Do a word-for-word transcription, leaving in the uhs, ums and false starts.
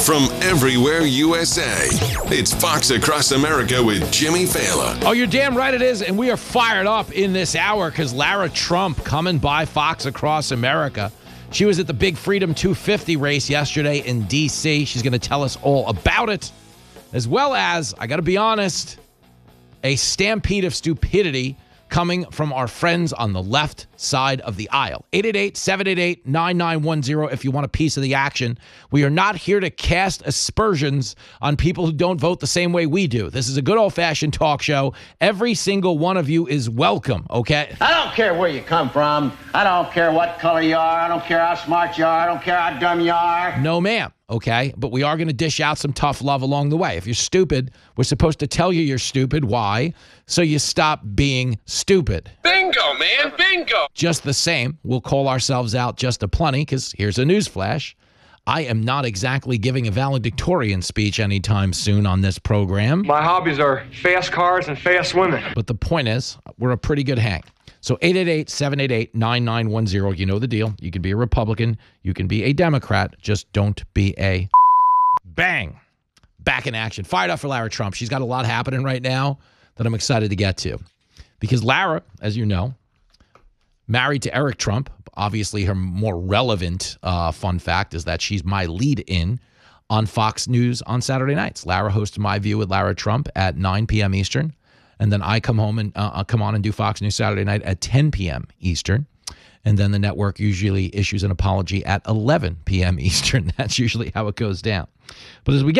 from everywhere U S A. It's Fox Across America with Jimmy Fallon. Oh, you're damn right it is, and we are fired up in this hour because Lara Trump coming by Fox Across America. She was at the Big Freedom two fifty race yesterday in D C She's going to tell us all about it, as well as, I got to be honest, a stampede of stupidity coming from our friends on the left side of the aisle. eight eight eight, seven eight eight, nine nine one zero if you want a piece of the action. We are not here to cast aspersions on people who don't vote the same way we do. This is a good old-fashioned talk show. Every single one of you is welcome, okay? I don't care where you come from. I don't care what color you are. I don't care how smart you are. I don't care how dumb you are. No, ma'am. Okay, but we are going to dish out some tough love along the way. If you're stupid, we're supposed to tell you you're stupid. Why? So you stop being stupid. Bingo, man, bingo. Just the same, we'll call ourselves out just a plenty, because here's a newsflash. I am not exactly giving a valedictorian speech anytime soon on this program. My hobbies are fast cars and fast women. But the point is, we're a pretty good hang. So eight eight eight, seven eight eight, nine nine one zero, you know the deal. You can be a Republican. You can be a Democrat. Just don't be a bang. Back in action. Fired up for Lara Trump. She's got a lot happening right now that I'm excited to get to. Because Lara, as you know, married to Eric Trump. Obviously, her more relevant uh, fun fact is that she's my lead-in on Fox News on Saturday nights. Lara hosts My View with Lara Trump at nine p.m. Eastern. And then I come home and uh, come on and do Fox News Saturday night at ten p.m. Eastern. And then the network usually issues an apology at eleven p.m. Eastern. That's usually how it goes down. But as we get